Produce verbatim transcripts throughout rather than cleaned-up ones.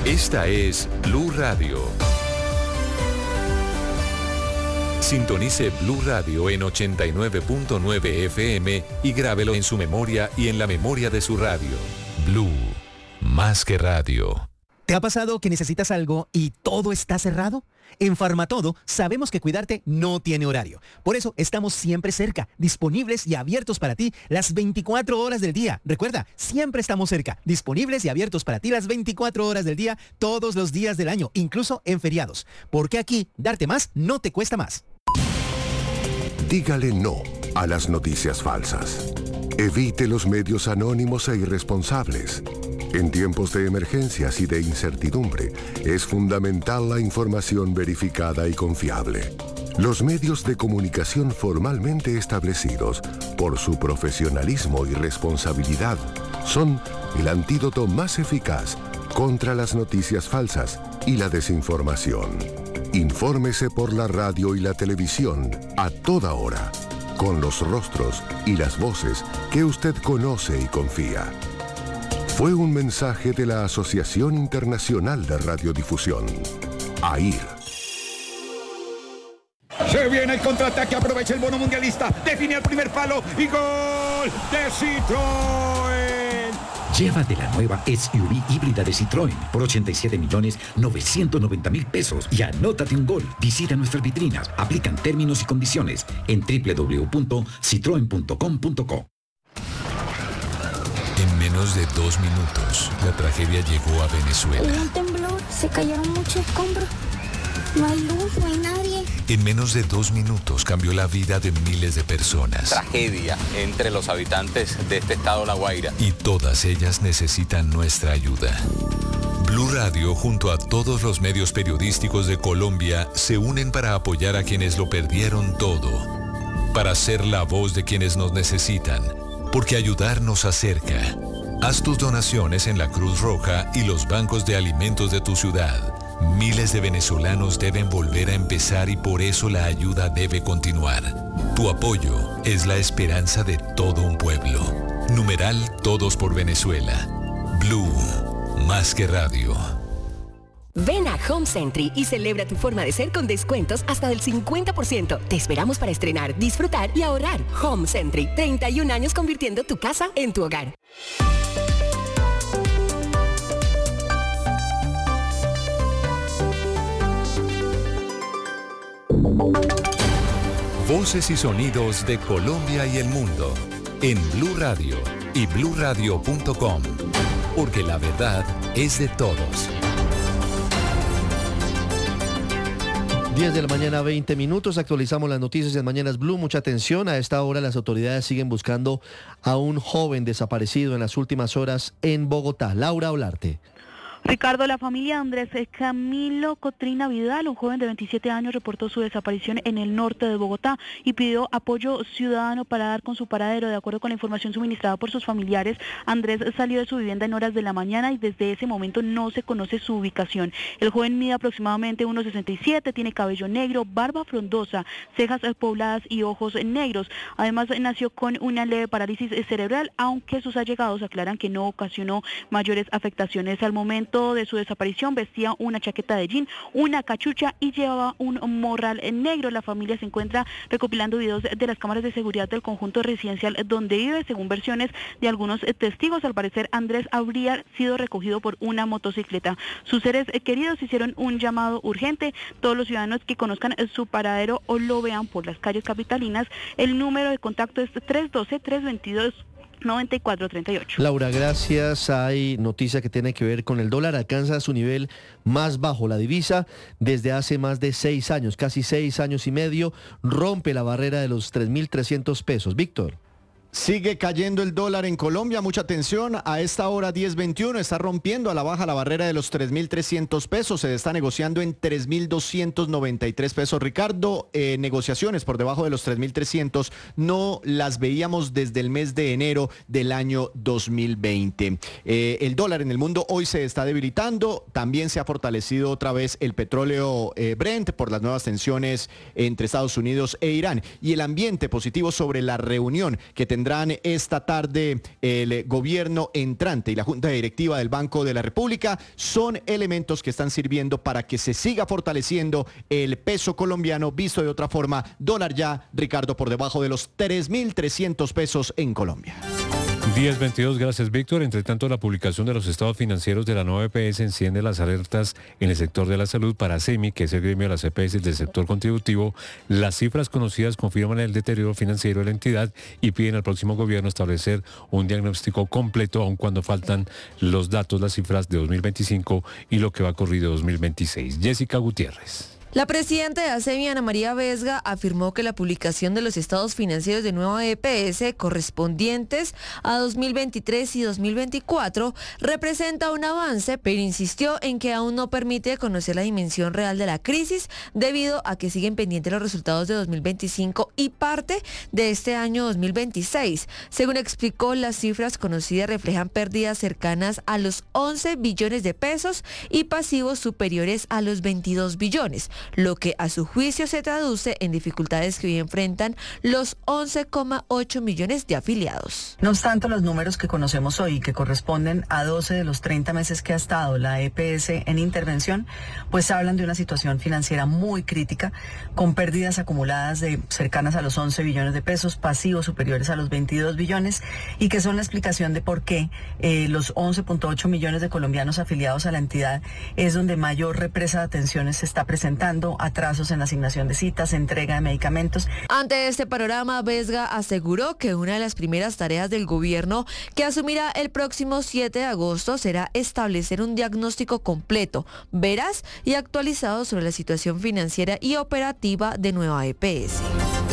Esta es Blue Radio. Sintonice Blue Radio en ochenta y nueve punto nueve F M y grábelo en su memoria y en la memoria de su radio. Blue, más que radio. ¿Te ha pasado que necesitas algo y todo está cerrado? En Farmatodo sabemos que cuidarte no tiene horario. Por eso estamos siempre cerca, disponibles y abiertos para ti las veinticuatro horas del día. Recuerda, siempre estamos cerca, disponibles y abiertos para ti las veinticuatro horas del día, todos los días del año, incluso en feriados. Porque aquí, darte más no te cuesta más. Dígale no a las noticias falsas. Evite los medios anónimos e irresponsables. En tiempos de emergencias y de incertidumbre, es fundamental la información verificada y confiable. Los medios de comunicación formalmente establecidos, por su profesionalismo y responsabilidad, son el antídoto más eficaz contra las noticias falsas y la desinformación. Infórmese por la radio y la televisión a toda hora, con los rostros y las voces que usted conoce y confía. Fue un mensaje de la Asociación Internacional de Radiodifusión, A I R. Se viene el contraataque, aprovecha el bono mundialista, define el primer palo y gol de Citroën. Llévate la nueva S U V híbrida de Citroën por ochenta y siete millones novecientos noventa mil pesos y anótate un gol. Visita nuestras vitrinas, aplican términos y condiciones en doble u doble u doble u punto citroen punto com punto co. En menos de dos minutos, la tragedia llegó a Venezuela. Hubo un temblor, se cayeron muchos escombros. No hay luz, no hay nadie. En menos de dos minutos cambió la vida de miles de personas. Tragedia entre los habitantes de este estado La Guaira. Y todas ellas necesitan nuestra ayuda. Blue Radio, junto a todos los medios periodísticos de Colombia, se unen para apoyar a quienes lo perdieron todo. Para ser la voz de quienes nos necesitan. Porque ayudar nos acerca. Haz tus donaciones en la Cruz Roja y los bancos de alimentos de tu ciudad. Miles de venezolanos deben volver a empezar y por eso la ayuda debe continuar. Tu apoyo es la esperanza de todo un pueblo. Numeral Todos por Venezuela. Blue, más que radio. Ven a Home Sentry y celebra tu forma de ser con descuentos hasta del cincuenta por ciento. Te esperamos para estrenar, disfrutar y ahorrar. Home Sentry, treinta y un años convirtiendo tu casa en tu hogar. Voces y sonidos de Colombia y el mundo en Blue Radio y blue radio punto com, porque la verdad es de todos. diez de la mañana, veinte minutos. Actualizamos las noticias en Mañanas Blue. Mucha atención. A esta hora las autoridades siguen buscando a un joven desaparecido en las últimas horas en Bogotá. Laura Olarte. Ricardo, la familia de Andrés Camilo Cotrina Vidal, un joven de veintisiete años, reportó su desaparición en el norte de Bogotá y pidió apoyo ciudadano para dar con su paradero. De acuerdo con la información suministrada por sus familiares, Andrés salió de su vivienda en horas de la mañana y desde ese momento no se conoce su ubicación. El joven mide aproximadamente uno sesenta y siete, tiene cabello negro, barba frondosa, cejas pobladas y ojos negros. Además, nació con una leve parálisis cerebral, aunque sus allegados aclaran que no ocasionó mayores afectaciones. Al momento de su desaparición vestía una chaqueta de jean, una cachucha y llevaba un morral negro. La familia se encuentra recopilando videos de las cámaras de seguridad del conjunto residencial donde vive. Según versiones de algunos testigos, al parecer Andrés habría sido recogido por una motocicleta. Sus seres queridos hicieron un llamado urgente. Todos los ciudadanos que conozcan su paradero o lo vean por las calles capitalinas, el número de contacto es tres uno dos, tres dos dos, noventa y cuatro treinta y ocho. Laura, gracias. Hay noticia que tiene que ver con el dólar. Alcanza su nivel más bajo. La divisa desde hace más de seis años, casi seis años y medio, rompe la barrera de los tres mil trescientos pesos. Víctor. Sigue cayendo el dólar en Colombia, mucha atención, a esta hora diez veintiuno está rompiendo a la baja la barrera de los tres mil trescientos pesos, se está negociando en tres mil doscientos noventa y tres pesos. Ricardo, eh, negociaciones por debajo de los tres mil trescientos no las veíamos desde el mes de enero del año dos mil veinte. Eh, el dólar en el mundo hoy se está debilitando, también se ha fortalecido otra vez el petróleo eh, Brent por las nuevas tensiones entre Estados Unidos e Irán y el ambiente positivo sobre la reunión que tendrá tendrán esta tarde el gobierno entrante y la Junta Directiva del Banco de la República son elementos que están sirviendo para que se siga fortaleciendo el peso colombiano. Visto de otra forma, dólar ya, Ricardo, por debajo de los tres mil trescientos pesos en Colombia. diez veintidós, gracias Víctor. Entre tanto, la publicación de los estados financieros de la nueva E P S enciende las alertas en el sector de la salud. Para SEMI, que es el gremio de las E P S del sector contributivo, las cifras conocidas confirman el deterioro financiero de la entidad y piden al próximo gobierno establecer un diagnóstico completo, aun cuando faltan los datos, las cifras de dos mil veinticinco y lo que va a ocurrir de dos mil veintiséis. Jessica Gutiérrez. La presidenta de ASEMI, Ana María Vesga, afirmó que la publicación de los estados financieros de nueva E P S correspondientes a dos mil veintitrés y dos mil veinticuatro representa un avance, pero insistió en que aún no permite conocer la dimensión real de la crisis debido a que siguen pendientes los resultados de dos mil veinticinco y parte de este año dos mil veintiséis. Según explicó, las cifras conocidas reflejan pérdidas cercanas a los once billones de pesos y pasivos superiores a los veintidós billones. Lo que a su juicio se traduce en dificultades que hoy enfrentan los once coma ocho millones de afiliados. No obstante, los números que conocemos hoy, que corresponden a doce de los treinta meses que ha estado la E P S en intervención, pues hablan de una situación financiera muy crítica, con pérdidas acumuladas de cercanas a los once billones de pesos, pasivos superiores a los veintidós billones, y que son la explicación de por qué eh, los once punto ocho millones de colombianos afiliados a la entidad es donde mayor represa de atenciones se está presentando, atrasos en la asignación de citas, entrega de medicamentos. Ante este panorama, Vesga aseguró que una de las primeras tareas del gobierno que asumirá el próximo siete de agosto será establecer un diagnóstico completo, veraz y actualizado sobre la situación financiera y operativa de nueva E P S.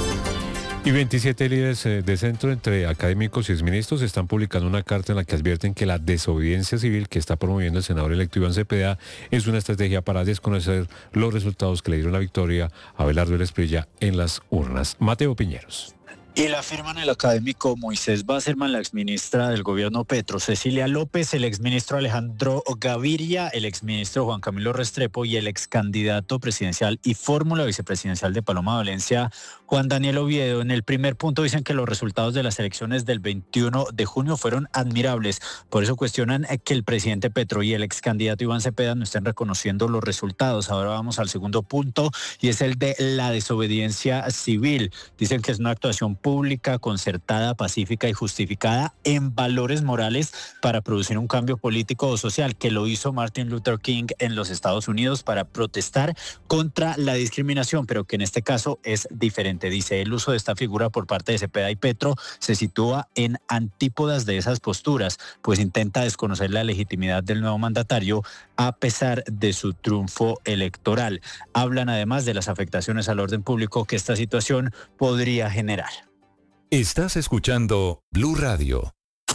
Y veintisiete líderes de centro, entre académicos y exministros, están publicando una carta en la que advierten que la desobediencia civil que está promoviendo el senador electo Iván Cepeda es una estrategia para desconocer los resultados que le dieron la victoria a Abelardo Esprilla en las urnas. Mateo Piñeros. Y la firman el académico Moisés Basserman, la exministra del gobierno Petro, Cecilia López, el exministro Alejandro Gaviria, el exministro Juan Camilo Restrepo y el excandidato presidencial y fórmula vicepresidencial de Paloma Valencia, Juan Daniel Oviedo. En el primer punto dicen que los resultados de las elecciones del veintiuno de junio fueron admirables. Por eso cuestionan que el presidente Petro y el excandidato Iván Cepeda no estén reconociendo los resultados. Ahora vamos al segundo punto y es el de la desobediencia civil. Dicen que es una actuación pública, concertada, pacífica y justificada en valores morales para producir un cambio político o social, que lo hizo Martin Luther King en los Estados Unidos para protestar contra la discriminación, pero que en este caso es diferente. Dice, el uso de esta figura por parte de Cepeda y Petro se sitúa en antípodas de esas posturas, pues intenta desconocer la legitimidad del nuevo mandatario a pesar de su triunfo electoral. Hablan además de las afectaciones al orden público que esta situación podría generar. Estás escuchando Blue Radio.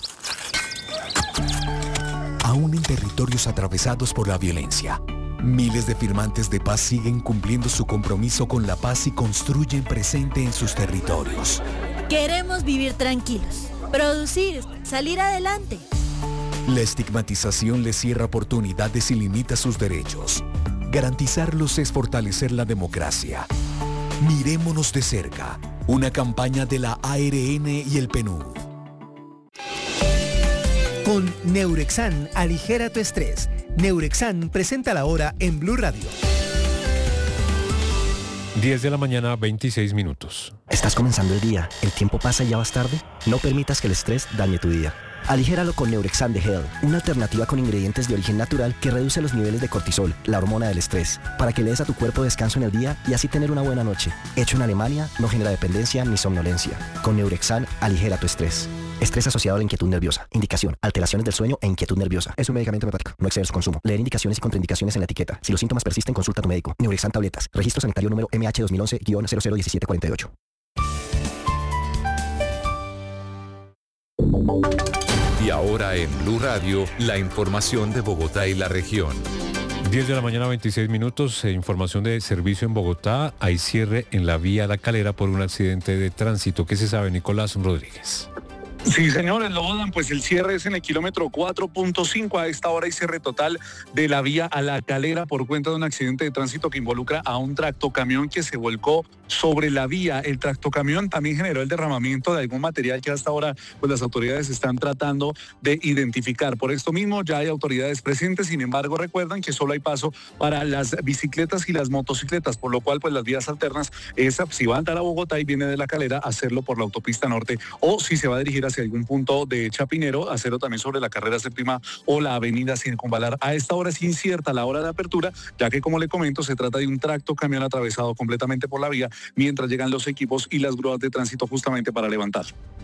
Aún en territorios atravesados por la violencia, miles de firmantes de paz siguen cumpliendo su compromiso con la paz y construyen presente en sus territorios. Queremos vivir tranquilos, producir, salir adelante. La estigmatización les cierra oportunidades y limita sus derechos. Garantizarlos es fortalecer la democracia. Mirémonos de cerca. Una campaña de la A R N y el P N U D. Con Neurexan, aligera tu estrés. Neurexan presenta la hora en Blue Radio. diez de la mañana, veintiséis minutos. Estás comenzando el día, el tiempo pasa y ya vas tarde. No permitas que el estrés dañe tu día. Aligéralo con Neurexan de Hell, una alternativa con ingredientes de origen natural que reduce los niveles de cortisol, la hormona del estrés, para que le des a tu cuerpo descanso en el día y así tener una buena noche. Hecho en Alemania, no genera dependencia ni somnolencia. Con Neurexan, aligera tu estrés. Estrés asociado a la inquietud nerviosa. Indicación: alteraciones del sueño e inquietud nerviosa. Es un medicamento homeopático. No exceder su consumo. Leer indicaciones y contraindicaciones en la etiqueta. Si los síntomas persisten, consulta a tu médico. Neurexan tabletas. Registro sanitario número M H dos mil once guion cero cero diecisiete cuarenta y ocho. Y ahora en Blue Radio, la información de Bogotá y la región. diez de la mañana, veintiséis minutos. Eh, información de servicio en Bogotá. Hay cierre en la vía La Calera por un accidente de tránsito. ¿Qué se sabe, Nicolás Rodríguez? Sí, señores, lo dan, pues el cierre es en el kilómetro cuatro punto cinco. A esta hora hay cierre total de la vía a La Calera por cuenta de un accidente de tránsito que involucra a un tractocamión que se volcó sobre la vía. El tractocamión también generó el derramamiento de algún material que hasta ahora pues las autoridades están tratando de identificar. Por esto mismo ya hay autoridades presentes, sin embargo recuerdan que solo hay paso para las bicicletas y las motocicletas, por lo cual pues las vías alternas es si va a andar a Bogotá y viene de La Calera, hacerlo por la autopista norte, o si se va a dirigir hacia algún punto de Chapinero, hacerlo también sobre la carrera séptima o la avenida Circunvalar. A esta hora es incierta la hora de apertura, ya que como le comento se trata de un tracto camión atravesado completamente por la vía mientras llegan los equipos y las grúas de tránsito justamente para levantar.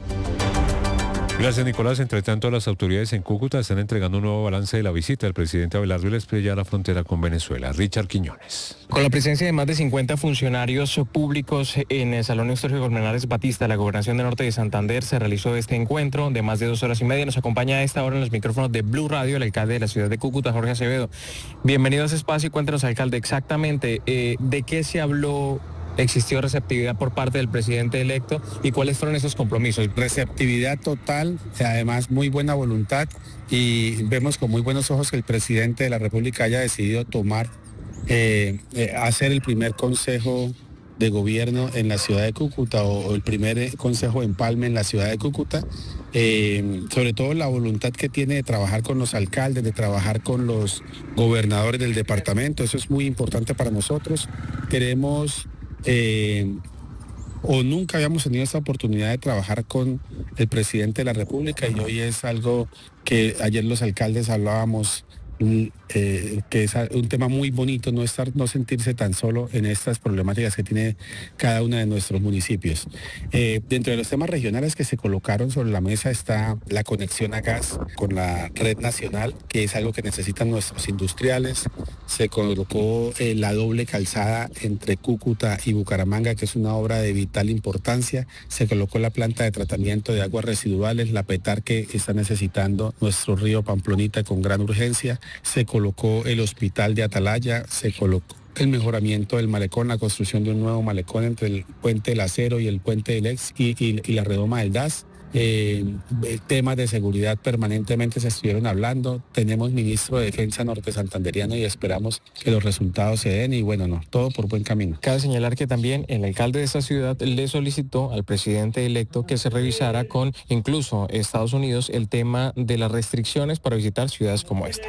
Gracias, Nicolás. Entre tanto, las autoridades en Cúcuta están entregando un nuevo balance de la visita del presidente Abelardo Ilesprilla a la frontera con Venezuela. Richard Quiñones. Con la presencia de más de cincuenta funcionarios públicos en el Salón Néstor Colmenares Batista, la Gobernación del Norte de Santander, se realizó este encuentro de más de dos horas y media. Nos acompaña a esta hora en los micrófonos de Blue Radio el alcalde de la ciudad de Cúcuta, Jorge Acevedo. Bienvenido a ese espacio y cuéntenos, alcalde, exactamente eh, de qué se habló. ¿Existió receptividad por parte del presidente electo y cuáles fueron esos compromisos? Receptividad total, además muy buena voluntad, y vemos con muy buenos ojos que el presidente de la República haya decidido tomar, eh, eh, hacer el primer consejo de gobierno en la ciudad de Cúcuta o, o el primer eh, consejo de empalme en la ciudad de Cúcuta, eh, sobre todo la voluntad que tiene de trabajar con los alcaldes, de trabajar con los gobernadores del departamento. Eso es muy importante para nosotros. Queremos... Eh, o nunca habíamos tenido esta oportunidad de trabajar con el presidente de la República, y hoy es algo que ayer los alcaldes hablábamos, eh, que es un tema muy bonito, no estar, no sentirse tan solo en estas problemáticas que tiene cada uno de nuestros municipios. Eh, dentro de los temas regionales que se colocaron sobre la mesa está la conexión a gas con la red nacional, que es algo que necesitan nuestros industriales. Se colocó eh, la doble calzada entre Cúcuta y Bucaramanga, que es una obra de vital importancia. Se colocó la planta de tratamiento de aguas residuales, la PETAR, que está necesitando nuestro río Pamplonita con gran urgencia. Se colocó el hospital de Atalaya, se colocó el mejoramiento del malecón, la construcción de un nuevo malecón entre el puente del Acero y el puente del Ex y, y, y la redoma del D A S. Eh, temas de seguridad permanentemente se estuvieron hablando. Tenemos ministro de Defensa norte santanderiano y esperamos que los resultados se den, y bueno, no, todo por buen camino. Cabe señalar que también el alcalde de esta ciudad le solicitó al presidente electo que se revisara con incluso Estados Unidos el tema de las restricciones para visitar ciudades como esta.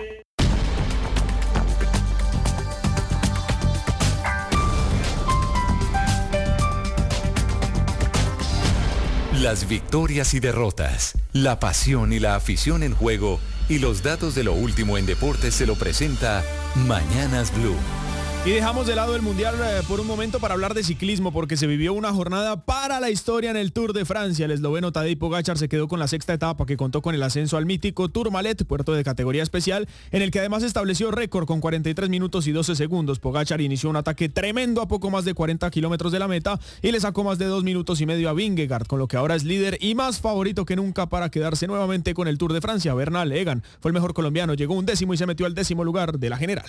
Las victorias y derrotas, la pasión y la afición en juego y los datos de lo último en deportes se lo presenta Mañanas Blue. Y dejamos de lado el Mundial eh, por un momento para hablar de ciclismo, porque se vivió una jornada para la historia en el Tour de Francia. El esloveno Tadej Pogačar se quedó con la sexta etapa, que contó con el ascenso al mítico Tourmalet, puerto de categoría especial, en el que además estableció récord con cuarenta y tres minutos y doce segundos. Pogačar inició un ataque tremendo a poco más de cuarenta kilómetros de la meta y le sacó más de dos minutos y medio a Vingegaard, con lo que ahora es líder y más favorito que nunca para quedarse nuevamente con el Tour de Francia. Bernal Egan fue el mejor colombiano, llegó un décimo y se metió al décimo lugar de la general.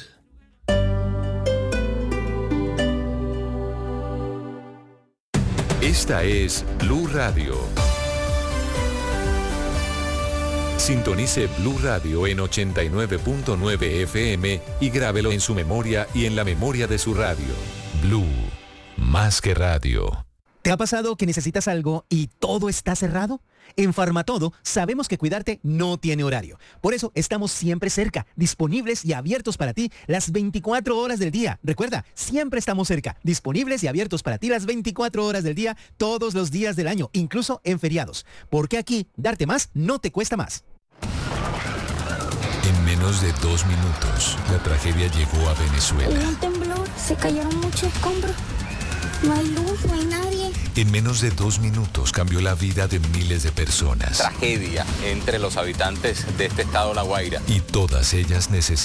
Esta es Blue Radio. Sintonice Blue Radio en ochenta y nueve punto nueve F M y grábelo en su memoria y en la memoria de su radio. Blue, más que radio. ¿Te ha pasado que necesitas algo y todo está cerrado? En Farmatodo sabemos que cuidarte no tiene horario. Por eso estamos siempre cerca, disponibles y abiertos para ti las veinticuatro horas del día. Recuerda, siempre estamos cerca, disponibles y abiertos para ti las veinticuatro horas del día, todos los días del año, incluso en feriados. Porque aquí, darte más no te cuesta más. En menos de dos minutos, la tragedia llegó a Venezuela. Hubo un temblor, se cayeron muchos escombros. No hay luz, no hay nadie. En menos de dos minutos cambió la vida de miles de personas. Tragedia entre los habitantes de este estado La Guaira. Y todas ellas necesitan